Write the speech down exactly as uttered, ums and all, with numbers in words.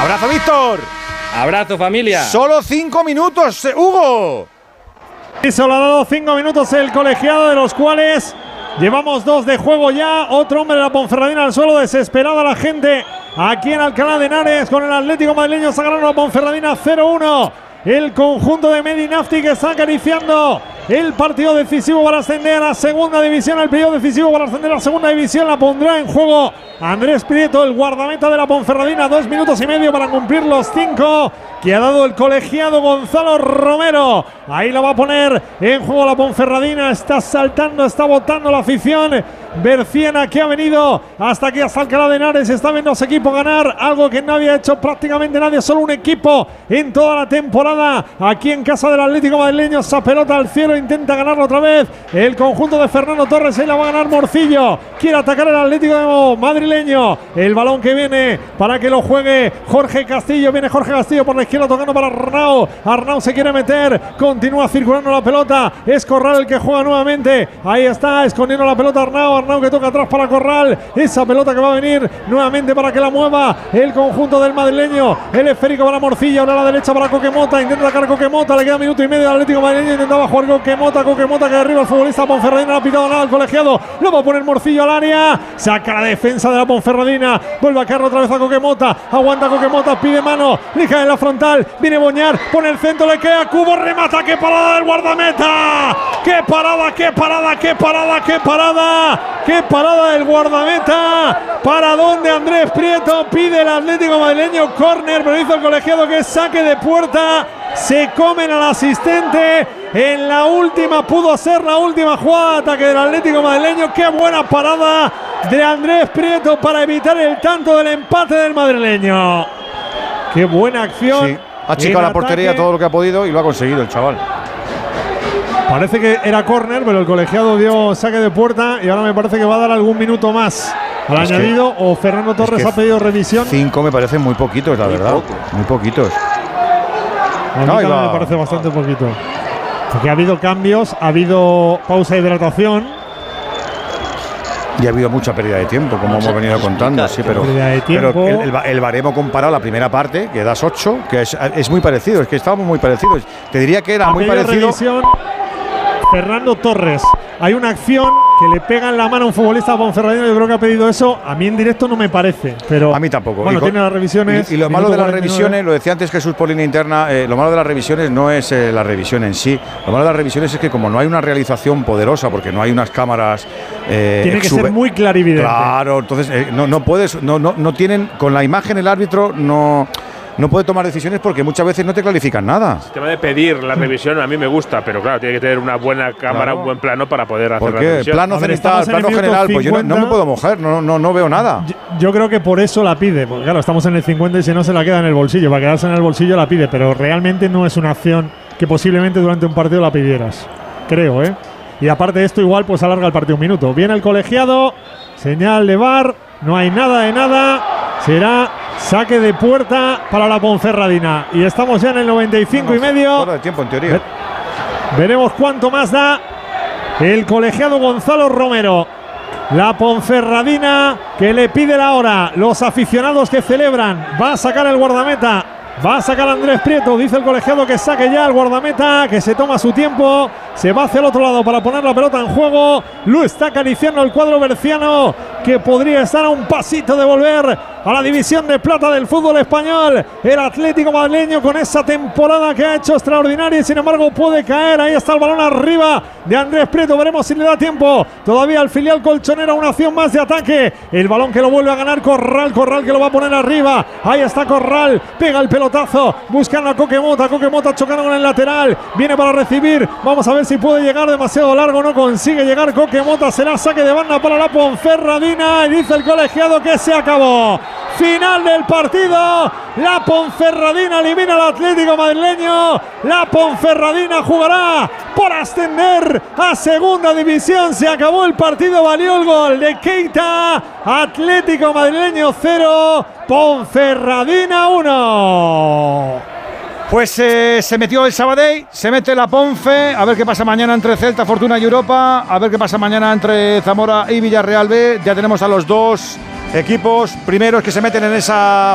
Abrazo, Víctor. Abrazo, familia. Solo cinco minutos, Hugo. Y solo ha dado cinco minutos el colegiado, de los cuales llevamos dos de juego ya. Otro hombre de la Ponferradina al suelo, desesperada la gente aquí en Alcalá de Henares con el Atlético madrileño. Sacaron a la Ponferradina cero uno. El conjunto de Medinafti, que está acariciando el partido decisivo para ascender a segunda división. El periodo decisivo para ascender a segunda división la pondrá en juego Andrés Prieto, el guardameta de la Ponferradina. Dos minutos y medio para cumplir los cinco que ha dado el colegiado Gonzalo Romero. Ahí lo va a poner en juego la Ponferradina. Está saltando, está botando la afición berciana, que ha venido hasta aquí, hasta Alcalá de Henares. Está viendo a su equipo ganar, algo que no había hecho prácticamente nadie, solo un equipo en toda la temporada aquí en casa del Atlético madrileño. Esa pelota al cielo, intenta ganarlo otra vez el conjunto de Fernando Torres. Ahí la va a ganar Morcillo, quiere atacar el Atlético madrileño. El balón que viene para que lo juegue Jorge Castillo. Viene Jorge Castillo por la izquierda tocando para Arnau. Arnau se quiere meter, continúa circulando la pelota. Es Corral el que juega nuevamente. Ahí está, escondiendo la pelota Arnau. Arnau que toca atrás para Corral. Esa pelota que va a venir nuevamente para que la mueva el conjunto del madrileño. El esférico para Morcillo, ahora a la derecha para Coquemota. Intenta atacar Coquemota, le queda minuto y medio al Atlético madrileño. Intentaba jugar Coquemota, Coquemota que arriba el futbolista Ponferradina. No ha pitado nada el colegiado. Lo va a poner Morcillo al área. Saca la defensa de la Ponferradina. Vuelve a caer otra vez a Coquemota. Aguanta Coquemota, pide mano. Le cae en la frontal. Viene Boñar, pone el centro, le queda Cubo, remata. ¡Qué parada del guardameta! ¡Qué parada, qué parada, qué parada, qué parada! ¡Qué parada del guardameta! ¿Para dónde Andrés Prieto? Pide el Atlético madrileño córner, pero hizo el colegiado que es saque de puerta. Se comen al asistente. En la última, pudo ser la última jugada de ataque del Atlético madrileño. ¡Qué buena parada de Andrés Prieto para evitar el tanto del empate del madrileño! ¡Qué buena acción! Sí, ha achicado la portería ataque. todo lo que ha podido y lo ha conseguido el chaval. Parece que era córner, pero el colegiado dio saque de puerta y ahora me parece que va a dar algún minuto más al es añadido, o Fernando Torres es que ha pedido revisión. Cinco me parecen muy poquitos, la muy verdad. poco. Muy poquitos. A mí también me parece bastante poquito. Porque ha habido cambios, ha habido pausa de hidratación. Y ha habido mucha pérdida de tiempo, como hemos venido contando, sí, pero, Pérdida de pero tiempo. el, el, el baremo comparado la primera parte, que das ocho, que es, es muy parecido, es que estábamos muy parecidos. Te diría que era Ha muy pedido parecido. revisión Fernando Torres. Hay una acción que le pega en la mano a un futbolista ponferradino. Yo creo que ha pedido eso. A mí en directo no me parece, pero A mí tampoco. Bueno, Y con- tiene las revisiones. Y, y lo malo de las minuto cuarenta y nueve. revisiones, lo decía antes Jesús Polina Interna, eh, lo malo de las revisiones no es eh, la revisión en sí. Lo malo de las revisiones es que como no hay una realización poderosa, porque no hay unas cámaras. Eh, Tiene que exube- ser muy clarividente. Claro, entonces eh, no, no puedes, no, no, no tienen, con la imagen el árbitro no. No puede tomar decisiones porque muchas veces no te clarifican nada. El tema de pedir la revisión a mí me gusta, pero claro, tiene que tener una buena cámara, Claro. un buen plano para poder hacer ¿Por la qué? revisión. Plano A ver, cenital, estamos en el plano minuto general, pues yo no, no me cincuenta. puedo mojar, no, no, no veo nada. Yo, yo creo que por eso la pide, porque claro, estamos en el cincuenta y si no se la queda en el bolsillo. Para quedarse en el bolsillo la pide, pero realmente no es una acción que posiblemente durante un partido la pidieras. Creo, ¿eh? Y aparte de esto, igual pues alarga el partido un minuto. Viene el colegiado, señal de V A R, no hay nada de nada. Será saque de puerta para la Ponferradina. Y estamos ya en el noventa y cinco No, no, y medio. Fuera de tiempo, en teoría. Ver- Veremos cuánto más da el colegiado Gonzalo Romero. La Ponferradina que le pide la hora. Los aficionados que celebran. Va a sacar el guardameta. Va a sacar Andrés Prieto. Dice el colegiado que saque ya el guardameta, que se toma su tiempo. Se va hacia el otro lado para poner la pelota en juego. Lo está acariciando el cuadro berciano, que podría estar a un pasito de volver a la división de plata del fútbol español. El Atlético madrileño con esa temporada que ha hecho extraordinaria y sin embargo puede caer. Ahí está el balón arriba de Andrés Prieto. Veremos si le da tiempo todavía al filial colchonero. Una acción más de ataque. El balón que lo vuelve a ganar Corral. Corral que lo va a poner arriba. Ahí está Corral. Pega el pelotazo. Buscando a Coquemota. Coquemota chocando con el lateral. Viene para recibir. Vamos a ver si puede llegar demasiado largo. No consigue llegar Coquemota. Será saque de banda para la Ponferradina. Y dice el colegiado que se acabó. Final del partido. La Ponferradina elimina al Atlético madrileño. La Ponferradina jugará por ascender a segunda división. Se acabó el partido. Valió el gol de Keita. Atlético madrileño cero, Ponferradina uno. Pues eh, se metió el Sabadell, se mete la Ponfe, a ver qué pasa mañana entre Celta, Fortuna y Europa, a ver qué pasa mañana entre Zamora y Villarreal B. Ya tenemos a los dos equipos primeros que se meten en esa